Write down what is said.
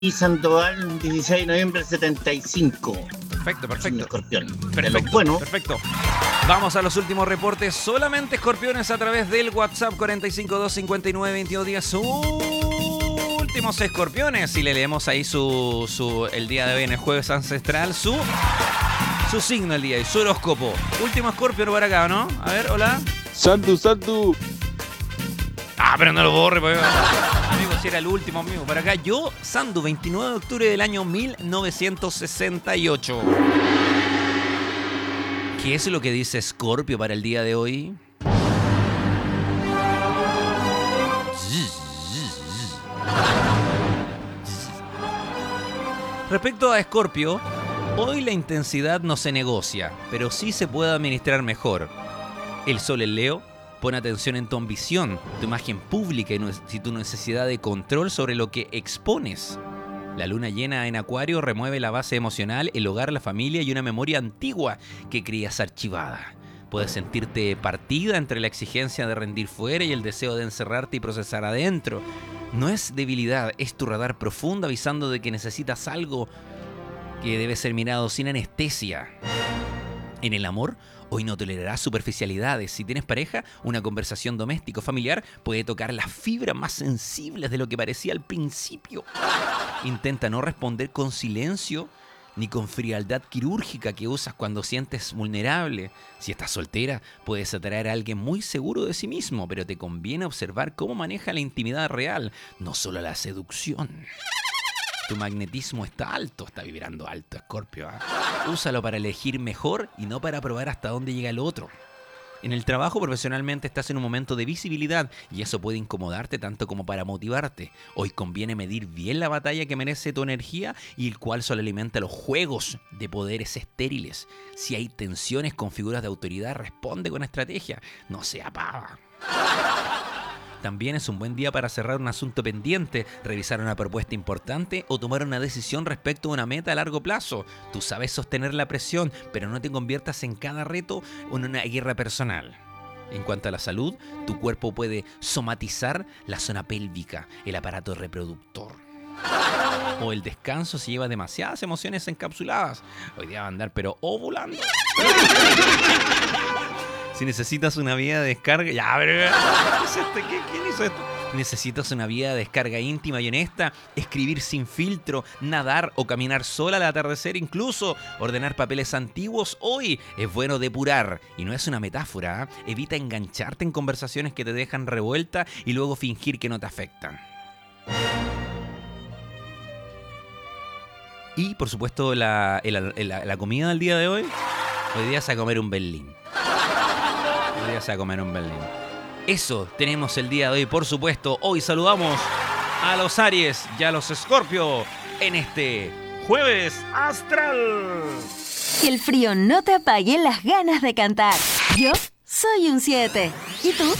y Sandoval, 16 de noviembre del 75. Perfecto. Signo Escorpión. Perfecto, perfecto. Vamos a los últimos reportes. Solamente escorpiones a través del WhatsApp 452592210. Últimos escorpiones. Y le leemos ahí el día de hoy en el jueves ancestral. Su signo el día y su horóscopo. Último escorpión para acá, ¿no? A ver, hola. Santu. Ah, pero no lo borre, pues. Amigo, si era el último, amigo. Para acá, yo, Sandu, 29 de octubre del año 1968. ¿Qué es lo que dice Escorpio para el día de hoy? Respecto a Escorpio, hoy la intensidad no se negocia, pero sí se puede administrar mejor. El sol en Leo pone atención en tu ambición, tu imagen pública y tu necesidad de control sobre lo que expones. La luna llena en Acuario remueve la base emocional, el hogar, la familia y una memoria antigua que creías archivada. Puedes sentirte partida entre la exigencia de rendir fuera y el deseo de encerrarte y procesar adentro. No es debilidad, es tu radar profundo avisando de que necesitas algo que debe ser mirado sin anestesia. En el amor, hoy no tolerarás superficialidades. Si tienes pareja, una conversación doméstica o familiar puede tocar las fibras más sensibles de lo que parecía al principio. Intenta no responder con silencio ni con frialdad quirúrgica que usas cuando sientes vulnerable. Si estás soltera, puedes atraer a alguien muy seguro de sí mismo, pero te conviene observar cómo maneja la intimidad real, no solo la seducción. Tu magnetismo está vibrando alto, Escorpio. Úsalo para elegir mejor y no para probar hasta dónde llega el otro. En el trabajo, profesionalmente, estás en un momento de visibilidad y eso puede incomodarte tanto como para motivarte. Hoy conviene medir bien la batalla que merece tu energía y el cual solo alimenta los juegos de poderes estériles. Si hay tensiones con figuras de autoridad, responde con estrategia. No sea pava. También es un buen día para cerrar un asunto pendiente, revisar una propuesta importante o tomar una decisión respecto a una meta a largo plazo. Tú sabes sostener la presión, pero no te conviertas en cada reto en una guerra personal. En cuanto a la salud, tu cuerpo puede somatizar la zona pélvica, el aparato reproductor. O el descanso si lleva demasiadas emociones encapsuladas. Hoy día va a andar pero ovulando. Si necesitas una vía de descarga... Ya, pero... ¿Qué es esto? ¿Quién hizo esto? ¿Necesitas una vía de descarga íntima y honesta? Escribir sin filtro, nadar o caminar sola al atardecer, incluso ordenar papeles antiguos. Hoy es bueno depurar. Y no es una metáfora, ¿eh? Evita engancharte en conversaciones que te dejan revuelta y luego fingir que no te afectan. Y, por supuesto, la comida del día de hoy. Hoy día se va a comer un Berlín. Eso tenemos el día de hoy, por supuesto. Hoy saludamos a los Aries y a los Escorpio en este Jueves Astral. Que el frío no te apague las ganas de cantar. Yo soy un 7. ¿Y tú?